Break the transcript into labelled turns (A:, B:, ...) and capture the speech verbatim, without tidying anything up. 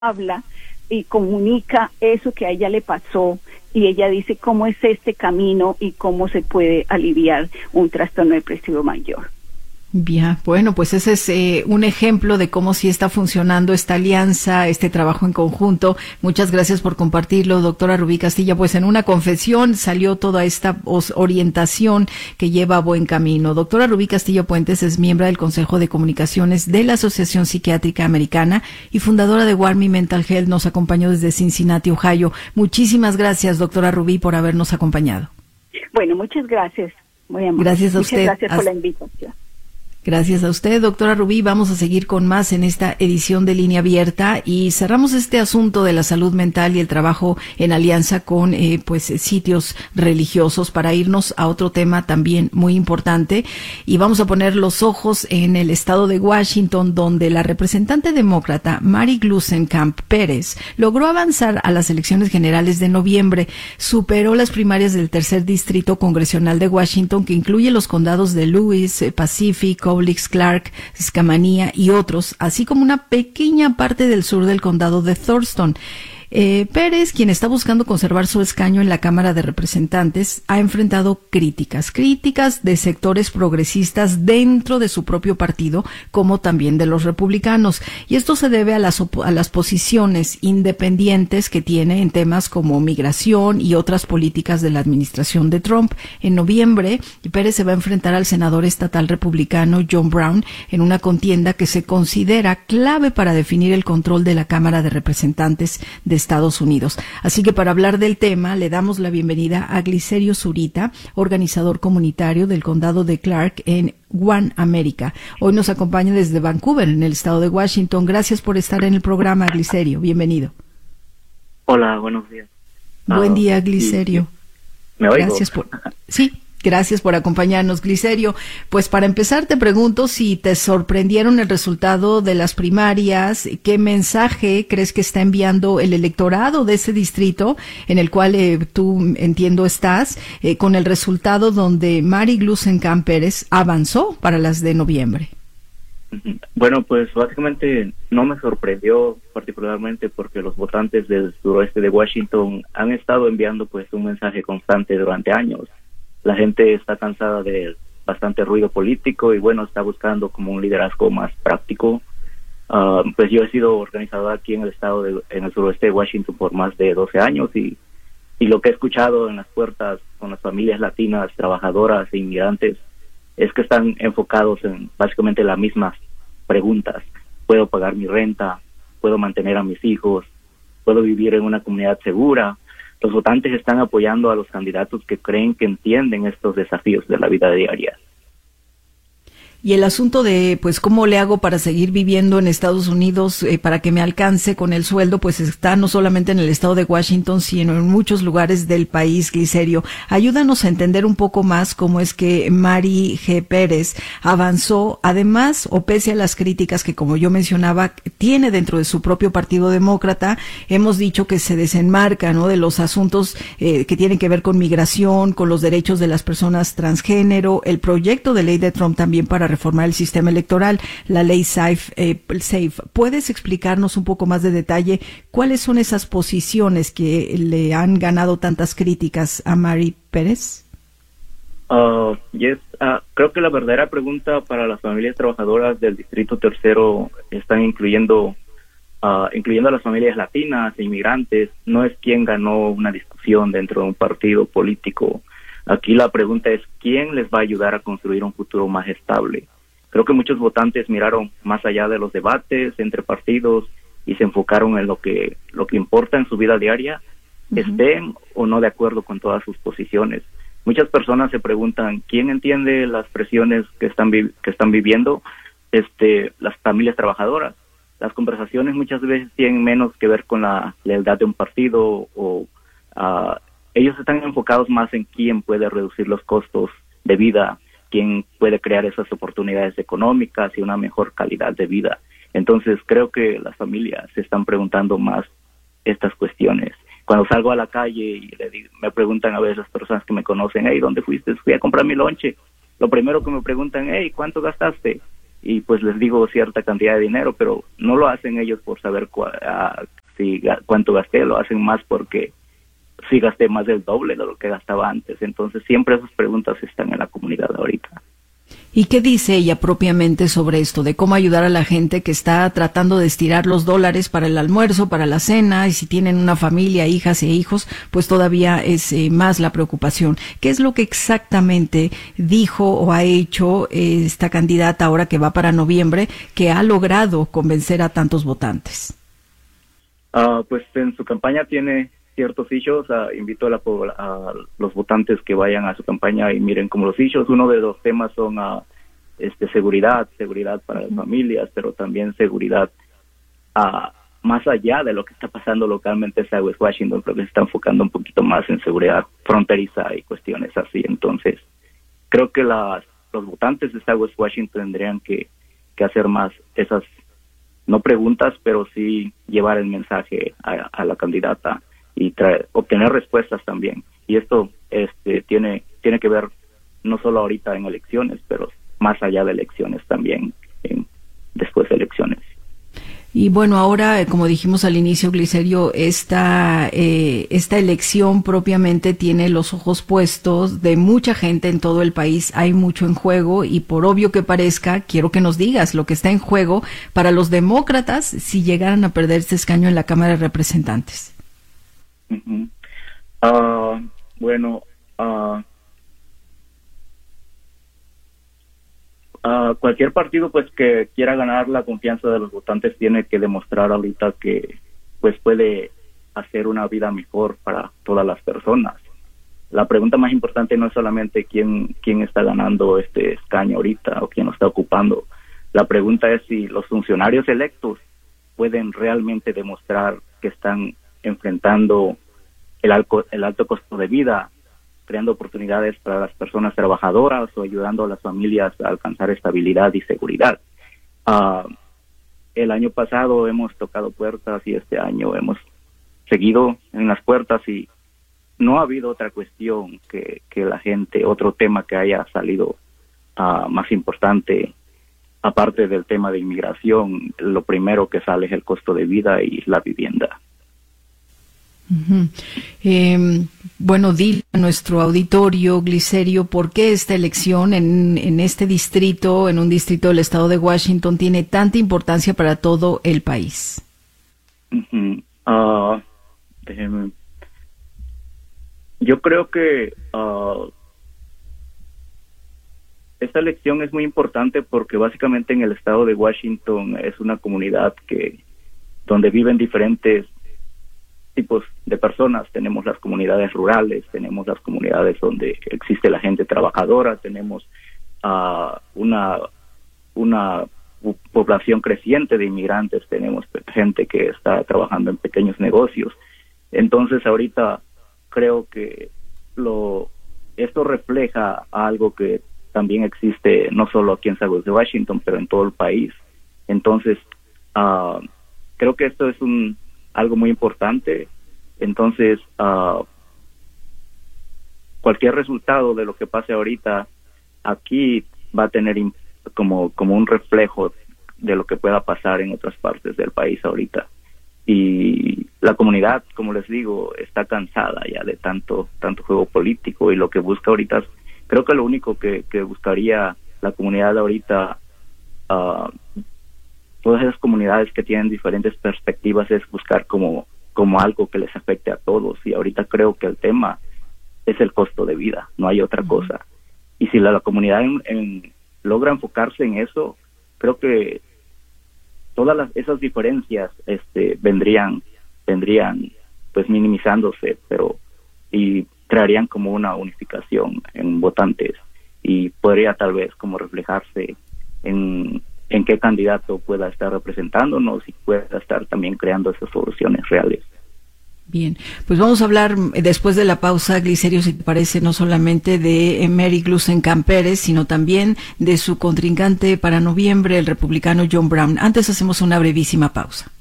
A: habla y comunica eso que a ella le pasó, y ella dice cómo es este camino y cómo se puede aliviar un trastorno depresivo mayor.
B: Bien, bueno, pues ese es eh, un ejemplo de cómo sí está funcionando esta alianza, este trabajo en conjunto. Muchas gracias por compartirlo, doctora Rubí Castilla. Pues en una confesión salió toda esta orientación que lleva a buen camino. Doctora Rubí Castilla Puentes es miembro del Consejo de Comunicaciones de la Asociación Psiquiátrica Americana y fundadora de Warmi Mental Health. Nos acompañó desde Cincinnati, Ohio. Muchísimas gracias, doctora Rubí, por habernos acompañado.
A: Bueno, muchas gracias. Muy amable.
B: Gracias a
A: muchas
B: usted.
A: Gracias por
B: Hasta...
A: la invitación.
B: Gracias a usted, doctora Rubí. Vamos a seguir con más en esta edición de Línea Abierta y cerramos este asunto de la salud mental y el trabajo en alianza con eh, pues sitios religiosos para irnos a otro tema también muy importante, y vamos a poner los ojos en el estado de Washington, donde la representante demócrata Mary Gluesenkamp Pérez logró avanzar a las elecciones generales de noviembre. Superó las primarias del tercer distrito congresional de Washington, que incluye los condados de Lewis, eh, Pacific, Cowlitz, Clark, Scamanía y otros, así como una pequeña parte del sur del condado de Thurston. Eh, Pérez, quien está buscando conservar su escaño en la Cámara de Representantes, ha enfrentado críticas, críticas de sectores progresistas dentro de su propio partido, como también de los republicanos. Y esto se debe a las, a las posiciones independientes que tiene en temas como migración y otras políticas de la administración de Trump. En noviembre, Pérez se va a enfrentar al senador estatal republicano John Brown en una contienda que se considera clave para definir el control de la Cámara de Representantes de Estados Unidos. Así que para hablar del tema, le damos la bienvenida a Glicerio Zurita, organizador comunitario del condado de Clark en One America. Hoy nos acompaña desde Vancouver, en el estado de Washington. Gracias por estar en el programa, Glicerio. Bienvenido.
C: Hola, buenos días.
B: Buen
C: uh,
B: día, Glicerio.
C: Sí, sí. ¿Me oigo?
B: Gracias por... Sí. Gracias por acompañarnos, Glicerio. Pues para empezar te pregunto si te sorprendieron el resultado de las primarias, qué mensaje crees que está enviando el electorado de ese distrito en el cual eh, tú, entiendo, estás, eh, con el resultado donde Mary Gluesenkamp Pérez avanzó para las de noviembre.
C: Bueno, pues básicamente no me sorprendió particularmente porque los votantes del suroeste de Washington han estado enviando pues un mensaje constante durante años. La gente está cansada de bastante ruido político y bueno, está buscando como un liderazgo más práctico. Uh, pues yo he sido organizador aquí en el estado de, en el suroeste de Washington por más de doce años y, y lo que he escuchado en las puertas con las familias latinas, trabajadoras e inmigrantes es que están enfocados en básicamente las mismas preguntas. ¿Puedo pagar mi renta? ¿Puedo mantener a mis hijos? ¿Puedo vivir en una comunidad segura? Los votantes están apoyando a los candidatos que creen que entienden estos desafíos de la vida diaria.
B: Y el asunto de, pues, ¿cómo le hago para seguir viviendo en Estados Unidos eh, para que me alcance con el sueldo? Pues está no solamente en el estado de Washington, sino en muchos lugares del país, Glicerio. Ayúdanos a entender un poco más cómo es que Mary G. Pérez avanzó, además, o pese a las críticas que, como yo mencionaba, tiene dentro de su propio partido demócrata. Hemos dicho que se desenmarca, ¿no?, de los asuntos eh, que tienen que ver con migración, con los derechos de las personas transgénero, el proyecto de ley de Trump también para reformar el sistema electoral, la ley SAFE. Eh, SAFE. ¿Puedes explicarnos un poco más de detalle cuáles son esas posiciones que le han ganado tantas críticas a Mary Pérez?
C: Uh, yes, uh, creo que la verdadera pregunta para las familias trabajadoras del Distrito Tercero están incluyendo, uh, incluyendo a las familias latinas e inmigrantes, no es quién ganó una discusión dentro de un partido político. Aquí la pregunta es quién les va a ayudar a construir un futuro más estable. Creo que muchos votantes miraron más allá de los debates entre partidos y se enfocaron en lo que lo que importa en su vida diaria, uh-huh. estén o no de acuerdo con todas sus posiciones. Muchas personas se preguntan quién entiende las presiones que están vi- que están viviendo este las familias trabajadoras. Las conversaciones muchas veces tienen menos que ver con la lealtad de un partido o uh, ellos están enfocados más en quién puede reducir los costos de vida, quién puede crear esas oportunidades económicas y una mejor calidad de vida. Entonces creo que las familias se están preguntando más estas cuestiones. Cuando salgo a la calle y le digo, me preguntan a veces las personas que me conocen, hey, ¿dónde fuiste? Fui a comprar mi lonche. Lo primero que me preguntan, hey, ¿cuánto gastaste? y pues les digo cierta cantidad de dinero, pero no lo hacen ellos por saber cua, uh, si cuánto gasté, lo hacen más porque sí gasté más del doble de lo que gastaba antes. Entonces siempre esas preguntas están en la comunidad ahorita.
B: ¿Y qué dice ella propiamente sobre esto, de cómo ayudar a la gente que está tratando de estirar los dólares para el almuerzo, para la cena, y si tienen una familia, hijas e hijos, pues todavía es eh, más la preocupación? ¿Qué es lo que exactamente dijo o ha hecho eh, esta candidata ahora que va para noviembre, que ha logrado convencer a tantos votantes?
C: Uh, pues en su campaña tiene ciertos issues. Uh, invito a, la, a los votantes que vayan a su campaña y miren como los issues. Uno de los temas son uh, este, seguridad, seguridad para las familias, pero también seguridad uh, más allá de lo que está pasando localmente en Southwest Washington. Creo que se está enfocando un poquito más en seguridad fronteriza y cuestiones así. Entonces, creo que las, los votantes de Southwest Washington tendrían que, que hacer más esas, no preguntas, pero sí llevar el mensaje a, a la candidata y traer, obtener respuestas también. Y esto este tiene tiene que ver no solo ahorita en elecciones, pero más allá de elecciones también, en, después de elecciones.
B: Y bueno, ahora, como dijimos al inicio, Glicerio, esta, eh, esta elección propiamente tiene los ojos puestos de mucha gente en todo el país. Hay mucho en juego y, por obvio que parezca, quiero que nos digas lo que está en juego para los demócratas si llegaran a perder este escaño en la Cámara de Representantes.
C: Uh-huh. Uh, bueno, uh, uh, cualquier partido pues que quiera ganar la confianza de los votantes tiene que demostrar ahorita que pues puede hacer una vida mejor para todas las personas. La pregunta más importante no es solamente quién quién está ganando este escaño ahorita o quién lo está ocupando. La pregunta es si los funcionarios electos pueden realmente demostrar que están enfrentando el alto, el alto costo de vida, creando oportunidades para las personas trabajadoras o ayudando a las familias a alcanzar estabilidad y seguridad. Uh, el año pasado hemos tocado puertas y este año hemos seguido en las puertas y no ha habido otra cuestión que, que la gente, otro tema que haya salido uh, más importante, aparte del tema de inmigración. Lo primero que sale es el costo de vida y la vivienda.
B: Uh-huh. Eh, bueno, dile a nuestro auditorio, Glicerio, ¿por qué esta elección en, en este distrito, en un distrito del estado de Washington, tiene tanta importancia para todo el país?
C: Uh-huh. Uh, déjeme. Yo creo que uh, esta elección es muy importante porque básicamente en el estado de Washington es una comunidad que donde viven diferentes tipos de personas. Tenemos las comunidades rurales, tenemos las comunidades donde existe la gente trabajadora, tenemos uh, una una población creciente de inmigrantes, tenemos gente que está trabajando en pequeños negocios. Entonces ahorita creo que lo esto refleja algo que también existe no solo aquí en Southwest Washington, pero en todo el país. Entonces uh, creo que esto es un algo muy importante. Entonces, uh, cualquier resultado de lo que pase ahorita aquí va a tener in- como, como un reflejo de lo que pueda pasar en otras partes del país ahorita. Y la comunidad, como les digo, está cansada ya de tanto, tanto juego político y lo que busca ahorita, creo que lo único que, que buscaría la comunidad ahorita, uh, todas esas comunidades que tienen diferentes perspectivas, es buscar como, como algo que les afecte a todos. Y ahorita creo que el tema es el costo de vida, no hay otra cosa. Y si la, la comunidad en, en, logra enfocarse en eso, creo que todas las, esas diferencias este, vendrían, vendrían pues minimizándose, pero y traerían como una unificación en votantes y podría tal vez como reflejarse en en qué candidato pueda estar representándonos y pueda estar también creando esas soluciones reales.
B: Bien, pues vamos a hablar después de la pausa, Glicerio, si te parece, no solamente de Mary Gluesenkamp Pérez, sino también de su contrincante para noviembre, el republicano John Brown. Antes hacemos una brevísima pausa.